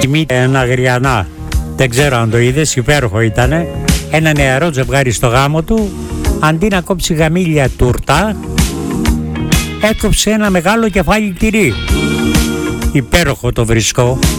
ένα Αγριανά. Δεν ξέρω αν το είδες, υπέροχο ήτανε. Ένα νεαρό ζευγάρι στο γάμο του, αντί να κόψει γαμήλια τούρτα, έκοψε ένα μεγάλο κεφάλι τυρί. Υπέροχο το βρισκό.